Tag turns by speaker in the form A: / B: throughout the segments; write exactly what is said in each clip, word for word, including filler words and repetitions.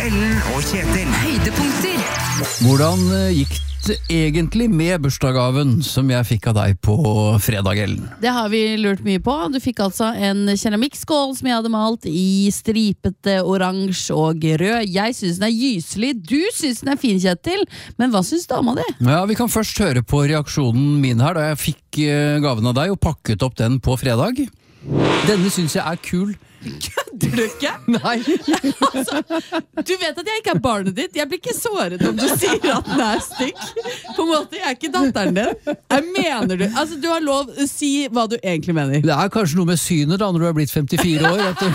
A: Ellen og Kjetil.
B: Høydepunkter.
C: Hvordan eh, gikk det egentlig med bursdagsgaven som jeg fikk av deg på fredag, Ellen?
D: Det har vi lurt mye på. Du fikk altså en keramikkskål som jeg hadde malt i stripete oransje og rød. Jeg synes den er gyselig. Du synes den er fin, Kjetil. Men hva synes dama di?
C: Ja, Vi kan først høre på reaksjonen min her da jeg fikk eh, gaven av deg og pakket opp den på fredag. Denne synes jeg er kul.
D: Kødder du ikke?
C: Nei.
D: Altså, du vet at jeg ikke er barnet ditt. Jeg blir ikke såret om du sier at den er stygg. På en måte, jeg er ikke datteren din. Jeg mener du. Altså, du har lov å si hva du egentlig mener.
C: Det er kanskje noe med synet da, når du er blitt femtifire år. At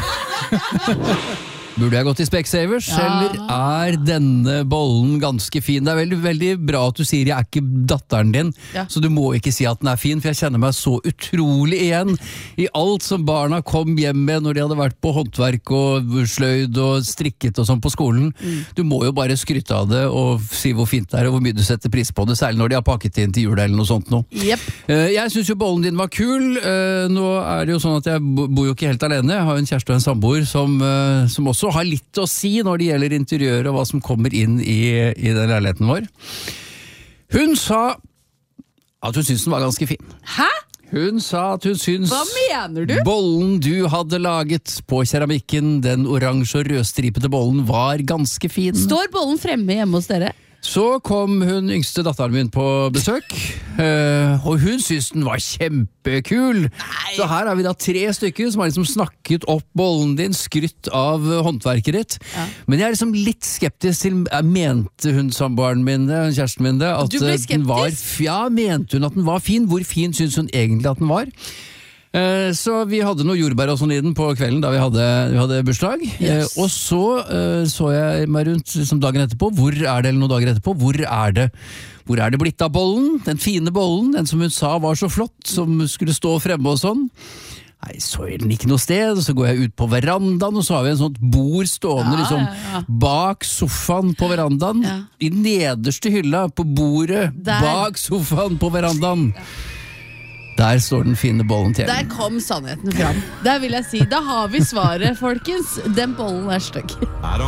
C: du... Burde jeg gått i Specsavers, ja. Eller er denne bollen ganske fin? Det er veldig, veldig bra at du sier jeg er ikke datteren din, ja. Så du må ikke si at den er fin, for jeg kjenner meg så utrolig igjen i alt som barna kom hjem med når de hadde vært på håndverk og sløyd og strikket og sånn på skolen. Mm. Du må jo bare skrytte av det og si hvor fint det er og hvor mye du setter pris på det, særlig når de har pakket inn til jul eller noe sånt nå.
D: Yep.
C: Jeg synes jo bollen din var kul. Nå er det jo sånn at jeg bor jo ikke helt alene. Jeg har jo en kjæreste og en samboer som, som også har litt å si når det gjelder interiør og hva som kommer inn i, i den leiligheten vår. Hun sa at hun syntes den var ganske fin.
D: Hæ?
C: Hun sa at hun syntes
D: Hva mener du?
C: bollen du hadde laget på keramikken, den oransje og rødstripete bollen, var ganske fin.
D: Står bollen fremme hjemme hos dere?
C: Så kom hun yngste datteren min på besøk, uh, og hun syntes den var kjempekul. Nei. Så her har vi da tre stykker som har liksom snakket opp bollen din, skrytt av håndverket ditt. Ja. Men jeg er liksom litt skeptisk til, mente hun samboeren min det, kjæresten min det, at
D: du ble skeptisk?
C: Den var, ja, mente hun at den var fin? Hvor fin synes hun egentlig at den var? Uh, så vi hadde noe jordbær og sånn i den på kvelden da vi hadde, vi hadde bursdag. Yes. Uh, og så uh, så jeg meg rundt liksom dagen etterpå. Hvor er det, eller noen dager etterpå, hvor er det Hvor er det blitt av bollen? Den fine bollen, den som hun sa var så flott, som skulle stå fremme og sånn. Nei, så er den ikke noe sted. Så går jeg ut på verandaen, og så har vi en sånt bord stående ja, liksom, ja, ja. bak sofaen på verandaen. Ja. I nederste hylla på bordet Der. bak sofaen på verandaen. Ja. Der står den fine bollen til.
D: Der kom sannheten fram. Der vil jeg si, da har vi svaret, folkens. Den bollen er stygg.